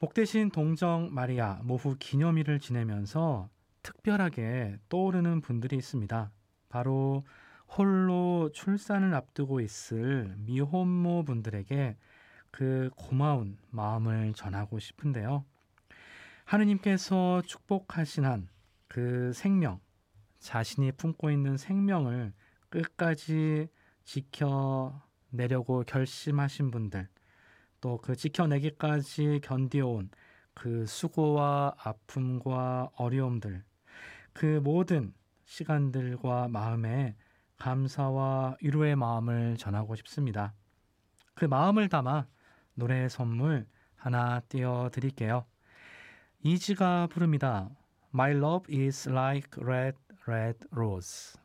복되신 동정 마리아 모후 기념일을 지내면서 특별하게 떠오르는 분들이 있습니다. 바로 홀로 출산을 앞두고 있을 미혼모 분들에게 그 고마운 마음을 전하고 싶은데요. 하느님께서 축복하신 한 그 생명, 자신이 품고 있는 생명을 끝까지 지켜내려고 결심하신 분들, 또 그 지켜내기까지 견디어온 그 수고와 아픔과 어려움들, 그 모든 시간들과 마음에 감사와 위로의 마음을 전하고 싶습니다. 그 마음을 담아 노래 선물 하나 띄워드릴게요. 이지가 부릅니다. My love is like red, red rose.